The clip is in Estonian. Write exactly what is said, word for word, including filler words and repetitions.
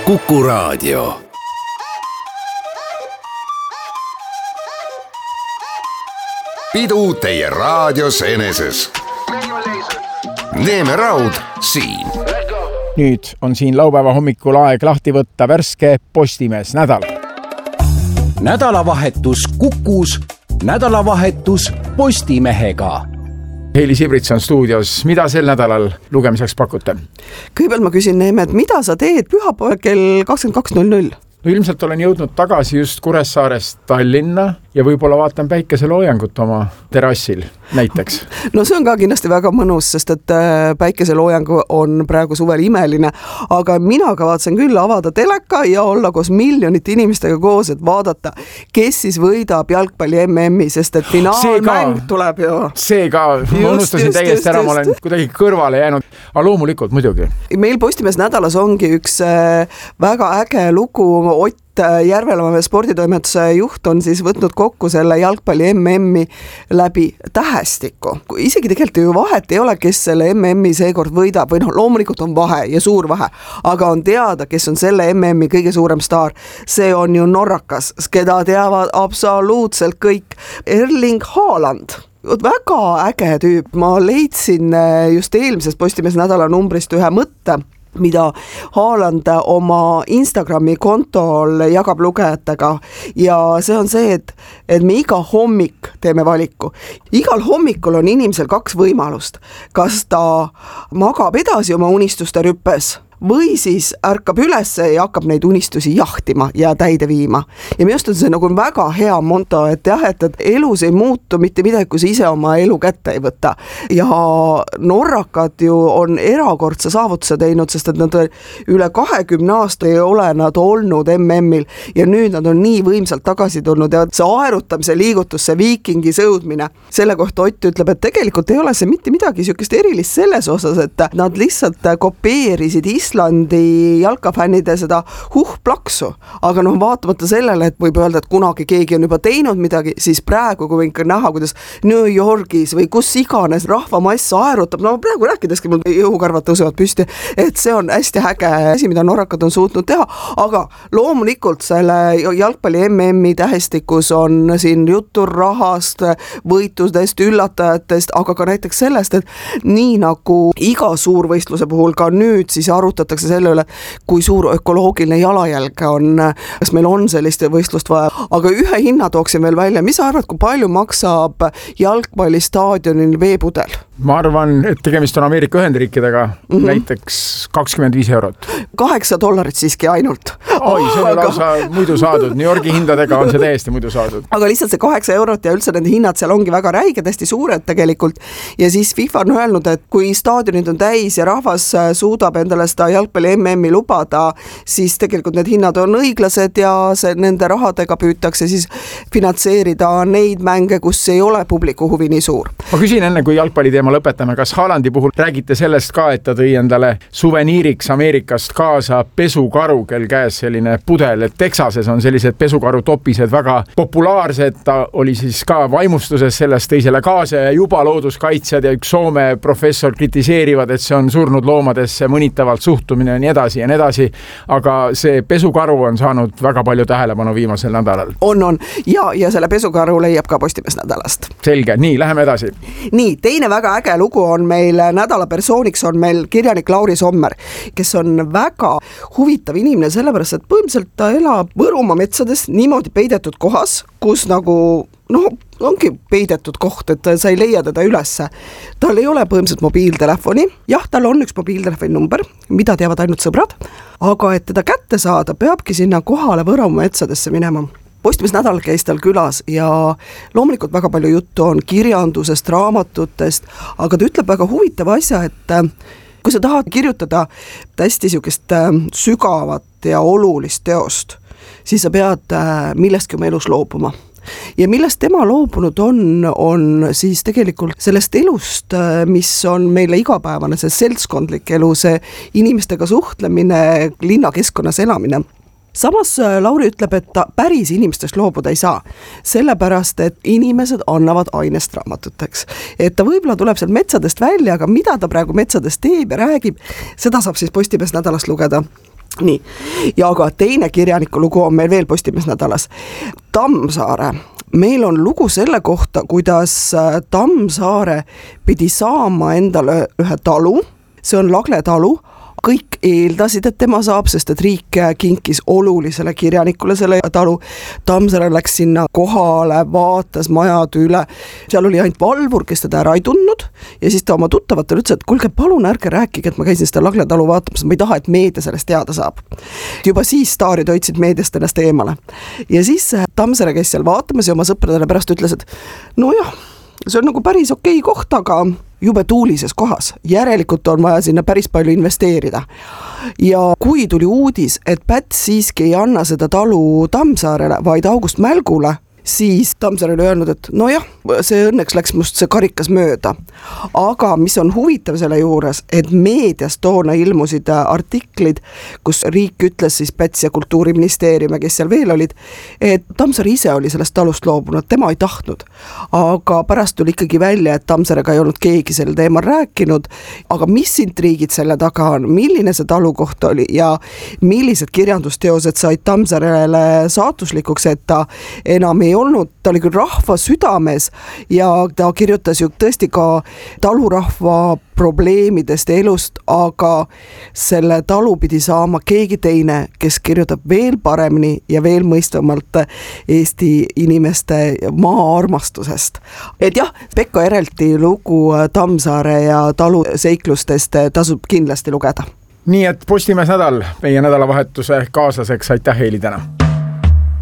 Kuku Raadio. Pidu teie raadios eneses. Neeme Raud siin. Nüüd on siin laupäeva hommikul aeg lahti võtta värske Postimees nädal. Nädalavahetus Kukus, nädalavahetus Postimehega. Heili Sibrits on stuudios. Mida sel nädalal lugemiseks pakute? Kõigepealt ma küsin Neeme, et mida sa teed pühapäeval kell kakskümmend kaks null null? No ilmselt olen jõudnud tagasi just Kuressaarest Tallinna ja võib-olla vaatan päikeseloojangut oma terrassil näiteks. No see on ka kindlasti väga mõnus, sest et päikeseloojang on praegu suvel imeline, aga mina kavatsen küll avada teleka ja olla koos miljonite inimestega koos, et vaadata, kes siis võidab jalgpalli M M-i, sest et finaalmäng tuleb ju. See ka, ma unustasin täiesti ära, ma olen kuidagi kõrvale jäänud, aga loomulikult muidugi. Meil Postimees nädalas ongi üks väga äge lugu. Ott Järvelamäe sporditoimetuse juht on siis võtnud kokku selle jalgpalli M M-i läbi tähestiku. Isegi tegelikult ju vahet ei ole, kes selle M M-i seekord võidab, või noh, loomulikult on vahe ja suur vahe, aga on teada, kes on selle M M-i kõige suurem staar. See on ju norrakas, keda teavad absoluutselt kõik. Erling Haaland. Väga äge tüüp. Ma leidsin just eelmisest Postimees nädala numbrist ühe mõtte, mida Haaland oma Instagrami kontol jagab lugejatega, ja see on see, et, et me iga hommik teeme valiku. Igal hommikul on inimesel kaks võimalust. Kas ta magab edasi oma unistuste rüppes või siis ärkab üles ja hakkab neid unistusi jahtima ja täide viima. Ja minust on see nagu väga hea monto, et jah, et, et elus ei muutu mitte midagi, kui sa ise oma elu kätte ei võta. Ja norrakad ju on erakordse saavutuse teinud, sest et nad üle kahekümne aasta ei ole nad olnud M M-il ja nüüd nad on nii võimsalt tagasi tulnud ja see aerutamise liigutus, see viikingi sõudmine, selle kohta Ott ütleb, et tegelikult ei ole see mitte midagi sükest erilist selles osas, et nad lihtsalt kopeerisid Islandi jalkafännide seda huh-plaksu, aga noh, vaatamata sellele, et võib öelda, et kunagi keegi on juba teinud midagi, siis praegu, kui võin ka näha, kuidas New Yorgis või kus iganes rahvamass aerutab, no praegu rääkideski mul jõukarvad tõusevad püsti, et see on hästi äge asi, mida norrakad on suutnud teha, aga loomulikult selle jalgpalli M M-i tähestikus on siin juttu rahast, võitudest, üllatajatest, aga ka näiteks sellest, et nii nagu iga suurvõistluse puhul ka nüüd siis arutatakse selle üle, kui suur ökoloogiline jalajälg on, kas meil on sellist võistlust vaja, aga ühe hinna tooksin veel välja. Mis sa arvad, kui palju maksab jalgpallistaadionil veepudel? Ma arvan, et tegemist on Ameerika Ühendriikidega, mm-hmm. näiteks kakskümmend viis eurot. Kaheksa dollarit siiski ainult. Oi, see on aga... lausa muidu saadud. New Yorgi hindadega on see täiesti muidu saadud. Aga lihtsalt see kaheksa eurot ja üldse nende hinnad seal ongi väga räiged, hästi suured tegelikult. Ja siis FIFA on öelnud, et kui staadionid on täis ja rahvas suudab endale seda jalgpalli M M-i lubada, siis tegelikult need hinnad on õiglased ja see, nende rahadega püütakse siis finantseerida neid mänge, kus ei ole publiku huvi nii suur. Ma küsin enne, kui jalgpalli teema lõpetame, kas Haalandi puhul räägite sellest ka, et ta tõi endale suveniiriks Ameerikast kaasa pesukaru, kel käes selline pudel, et Texases on sellised pesukaru topised väga populaarsed, ta oli siis ka vaimustuses sellest teisele kaasa ja juba looduskaitsjad ja üks Soome professor kritiseerivad, et see on surnud loomadesse mõnitavalt suhtumine ja nii edasi ja nii edasi, aga see pesukaru on saanud väga palju tähelepanu viimasel nädalal. On, on, ja, ja selle pesukaru leiab ka Postimees nädalast. Selge, nii, läheme edasi. Nii, teine väga äge lugu on meil, nädala persooniks on meil kirjanik Lauri Sommer, kes on väga huvitav inimene, sellepärast, et põhimõtteliselt ta elab Võrumaa metsades niimoodi peidetud kohas, kus nagu, noh, ongi peidetud koht, et sa ei leia teda ülesse. Tal ei ole põhimõtteliselt mobiiltelefoni, jah, tal on üks mobiiltelefoni number, mida teavad ainult sõbrad, aga et teda kätte saada, peabki sinna kohale Võrumaa metsadesse minema. Postimees nädal käis tal külas ja loomulikult väga palju juttu on kirjandusest, raamatutest, aga ta ütleb väga huvitava asja, et kui sa tahad kirjutada hästi sükest sügavat ja olulist teost, siis sa pead millestki oma elus loobuma. Ja millest tema loobunud on, on siis tegelikult sellest elust, mis on meile igapäevane, see seltskondlik elu, see inimestega suhtlemine, linnakeskkonnas elamine. Samas Lauri ütleb, et ta päris inimestest loobuda ei saa, sellepärast, et inimesed annavad ainest raamatuteks. Et ta võib-olla tuleb seal metsadest välja, aga mida ta praegu metsadest teeb ja räägib, seda saab siis Postimees nädalast lugeda. nii, ja aga teine kirjaniku lugu on meil veel Postimees nädalas. Tammsaare. Meil on lugu selle kohta, kuidas Tammsaare pidi saama endale ühe talu, see on Lagle talu, kõik eeldasid, et tema saab, sest et riik kinkis olulisele kirjanikule selle talu. Tammsaare läks sinna kohale, vaatas majad üle, seal oli ainult valvur, kes teda ära ei tundnud ja siis ta oma tuttavatele ütles, et kuulge, palun ärge rääkige, et ma käisin seda Lagle talu vaatamas, ma ei taha, et meedia sellest teada saab. Juba siis staarid hoidsid meediast ennast eemale. Ja siis Tammsaare käis seal vaatamas ja oma sõpradele pärast ütles, et no jah, see on nagu päris okei koht, aga jube tuulises kohas, järelikult on vaja sinna päris palju investeerida. Ja kui tuli uudis, et Päts siiski ei anna seda talu Tammsaarele, vaid August Mälgule, siis Tammsaare oli öelnud, et no jah, see õnneks läks must see karikas mööda. Aga mis on huvitav selle juures, et meedias toona ilmusid artiklid, kus riik ütles siis Päts ja Kultuuriministeerium ja kes seal veel olid, et Tammsaare ise oli sellest talust loobunud, tema ei tahtnud. Aga pärast tuli ikkagi välja, et Tammsaarega ei olnud keegi sel teemal rääkinud, aga mis intriigid selle taga on, milline see talukoht oli ja millised kirjandusteosed said Tammsaarele saatuslikuks, et ta enam ei olnud, ta oli küll rahva südames ja ta kirjutas ju tõesti ka talurahva probleemidest elust, aga selle talu pidi saama keegi teine, kes kirjutab veel paremini ja veel mõistvamalt Eesti inimeste maa armastusest. Et jah, Pekka Erelti lugu Tammsaare ja talu seiklustest tasub kindlasti lugeda. Nii et Postimees nädal meie nädalavahetuse kaaslaseks, aitäh Heili täna!